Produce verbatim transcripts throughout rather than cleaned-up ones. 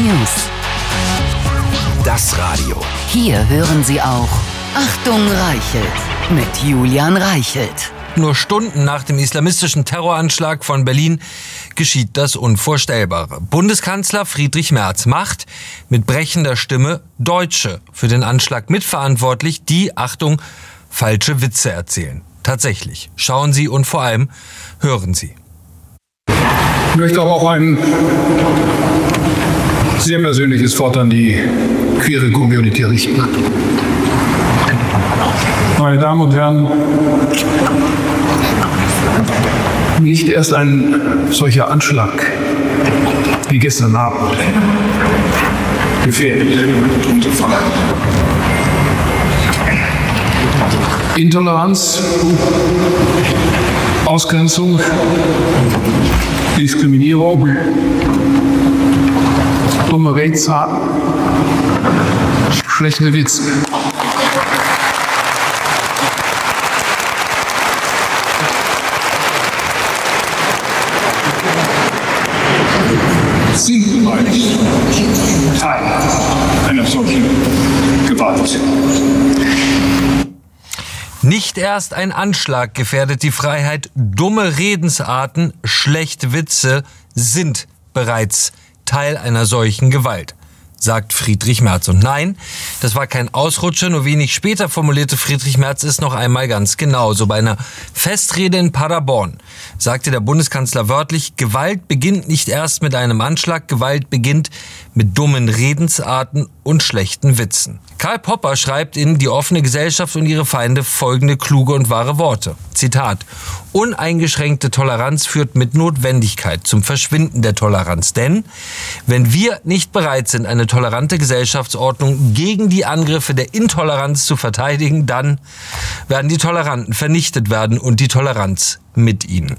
News. Das Radio. Hier hören Sie auch Achtung Reichelt mit Julian Reichelt. Nur Stunden nach dem islamistischen Terroranschlag von Berlin geschieht das Unvorstellbare. Bundeskanzler Friedrich Merz macht mit brechender Stimme Deutsche für den Anschlag mitverantwortlich, die, Achtung, falsche Witze erzählen. Tatsächlich. Schauen Sie und vor allem hören Sie. Ich möchte aber auch ein sehr persönliches Wort an die queere Community richten. Meine Damen und Herren, nicht erst ein solcher Anschlag wie gestern Abend gefährdet. Intoleranz, Ausgrenzung, Diskriminierung, dumme Redensarten, schlechte Witze. Sind bereits Teil einer solchen Gewaltausübung. Nicht erst ein Anschlag gefährdet die Freiheit. Dumme Redensarten, schlechte Witze sind bereits Teil einer solchen Gewalt, sagt Friedrich Merz. Und nein, das war kein Ausrutscher, nur wenig später formulierte Friedrich Merz es noch einmal ganz genau. So bei einer Festrede in Paderborn sagte der Bundeskanzler wörtlich, Gewalt beginnt nicht erst mit einem Anschlag, Gewalt beginnt mit dummen Redensarten und schlechten Witzen. Karl Popper schreibt in Die offene Gesellschaft und ihre Feinde folgende kluge und wahre Worte. Zitat: Uneingeschränkte Toleranz führt mit Notwendigkeit zum Verschwinden der Toleranz. Denn wenn wir nicht bereit sind, eine tolerante Gesellschaftsordnung gegen die Angriffe der Intoleranz zu verteidigen, dann werden die Toleranten vernichtet werden und die Toleranz mit ihnen.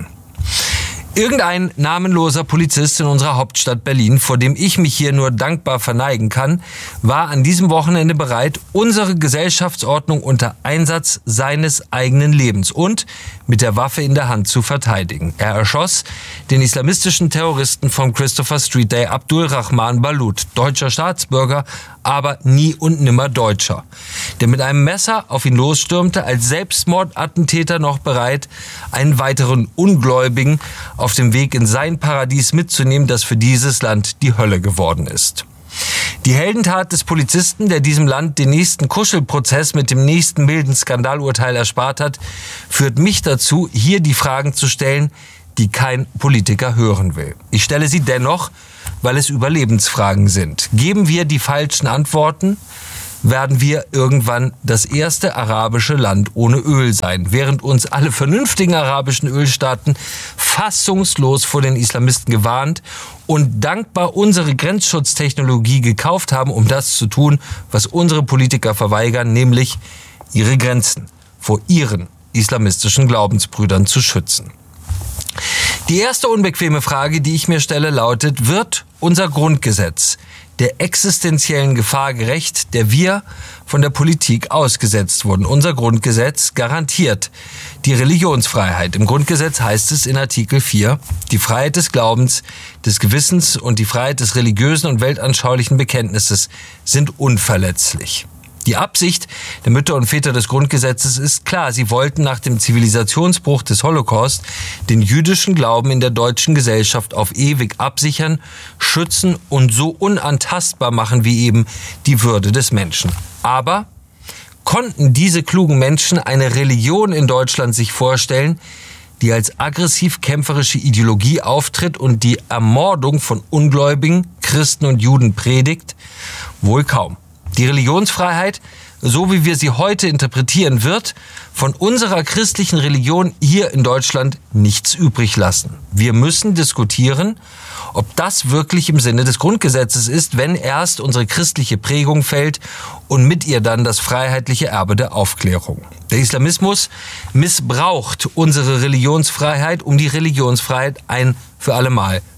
Irgendein namenloser Polizist in unserer Hauptstadt Berlin, vor dem ich mich hier nur dankbar verneigen kann, war an diesem Wochenende bereit, unsere Gesellschaftsordnung unter Einsatz seines eigenen Lebens und mit der Waffe in der Hand zu verteidigen. Er erschoss den islamistischen Terroristen vom Christopher Street Day Abdul Rahman Balut, deutscher Staatsbürger, aber nie und nimmer Deutscher, der mit einem Messer auf ihn losstürmte, als Selbstmordattentäter noch bereit, einen weiteren Ungläubigen auf dem Weg in sein Paradies mitzunehmen, das für dieses Land die Hölle geworden ist. Die Heldentat des Polizisten, der diesem Land den nächsten Kuschelprozess mit dem nächsten milden Skandalurteil erspart hat, führt mich dazu, hier die Fragen zu stellen, die kein Politiker hören will. Ich stelle sie dennoch, weil es Überlebensfragen sind. Geben wir die falschen Antworten, werden wir irgendwann das erste arabische Land ohne Öl sein, während uns alle vernünftigen arabischen Ölstaaten fassungslos vor den Islamisten gewarnt und dankbar unsere Grenzschutztechnologie gekauft haben, um das zu tun, was unsere Politiker verweigern, nämlich ihre Grenzen vor ihren islamistischen Glaubensbrüdern zu schützen. Die erste unbequeme Frage, die ich mir stelle, lautet: Wird unser Grundgesetz der existenziellen Gefahr gerecht, der wir von der Politik ausgesetzt wurden? Unser Grundgesetz garantiert die Religionsfreiheit. Im Grundgesetz heißt es in Artikel vier, die Freiheit des Glaubens, des Gewissens und die Freiheit des religiösen und weltanschaulichen Bekenntnisses sind unverletzlich. Die Absicht der Mütter und Väter des Grundgesetzes ist klar. Sie wollten nach dem Zivilisationsbruch des Holocaust den jüdischen Glauben in der deutschen Gesellschaft auf ewig absichern, schützen und so unantastbar machen wie eben die Würde des Menschen. Aber konnten diese klugen Menschen eine Religion in Deutschland sich vorstellen, die als aggressiv-kämpferische Ideologie auftritt und die Ermordung von Ungläubigen, Christen und Juden predigt? Wohl kaum. Die Religionsfreiheit, so wie wir sie heute interpretieren, wird von unserer christlichen Religion hier in Deutschland nichts übrig lassen. Wir müssen diskutieren, ob das wirklich im Sinne des Grundgesetzes ist, wenn erst unsere christliche Prägung fällt und mit ihr dann das freiheitliche Erbe der Aufklärung. Der Islamismus missbraucht unsere Religionsfreiheit, um die Religionsfreiheit ein für alle Mal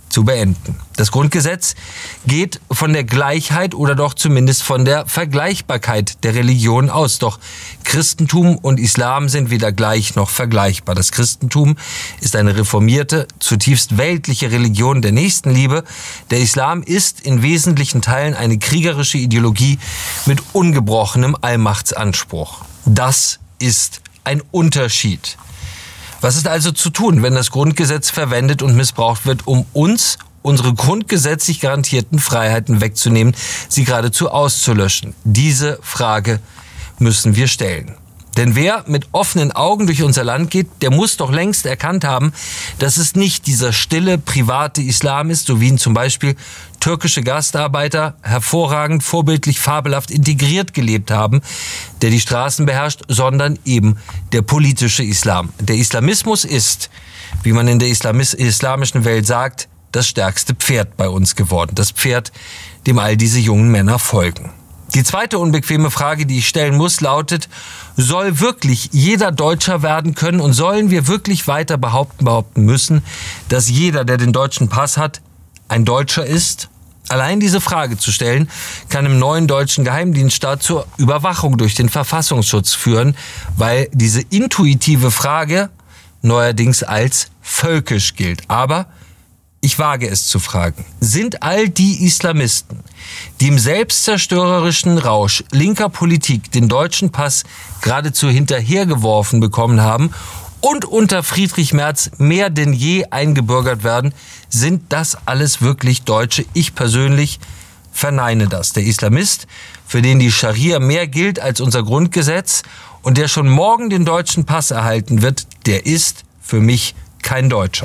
zu beenden. Das Grundgesetz geht von der Gleichheit oder doch zumindest von der Vergleichbarkeit der Religionen aus. Doch Christentum und Islam sind weder gleich noch vergleichbar. Das Christentum ist eine reformierte, zutiefst weltliche Religion der Nächstenliebe. Der Islam ist in wesentlichen Teilen eine kriegerische Ideologie mit ungebrochenem Allmachtsanspruch. Das ist ein Unterschied. Was ist also zu tun, wenn das Grundgesetz verwendet und missbraucht wird, um uns unsere grundgesetzlich garantierten Freiheiten wegzunehmen, sie geradezu auszulöschen? Diese Frage müssen wir stellen. Denn wer mit offenen Augen durch unser Land geht, der muss doch längst erkannt haben, dass es nicht dieser stille, private Islam ist, so wie ihn zum Beispiel türkische Gastarbeiter hervorragend, vorbildlich, fabelhaft integriert gelebt haben, der die Straßen beherrscht, sondern eben der politische Islam. Der Islamismus ist, wie man in der Islamis- islamischen Welt sagt, das stärkste Pferd bei uns geworden. Das Pferd, dem all diese jungen Männer folgen. Die zweite unbequeme Frage, die ich stellen muss, lautet: Soll wirklich jeder Deutscher werden können und sollen wir wirklich weiter behaupten, behaupten müssen, dass jeder, der den deutschen Pass hat, ein Deutscher ist? Allein diese Frage zu stellen, kann im neuen deutschen Geheimdienststaat zur Überwachung durch den Verfassungsschutz führen, weil diese intuitive Frage neuerdings als völkisch gilt. Aber ich wage es zu fragen: Sind all die Islamisten, die im selbstzerstörerischen Rausch linker Politik den deutschen Pass geradezu hinterhergeworfen bekommen haben und unter Friedrich Merz mehr denn je eingebürgert werden, sind das alles wirklich Deutsche? Ich persönlich verneine das. Der Islamist, für den die Scharia mehr gilt als unser Grundgesetz und der schon morgen den deutschen Pass erhalten wird, der ist für mich kein Deutscher.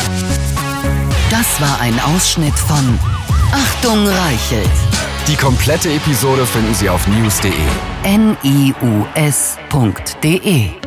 Das war ein Ausschnitt von Achtung Reichelt. Die komplette Episode finden Sie auf news punkt de. N I U S punkt de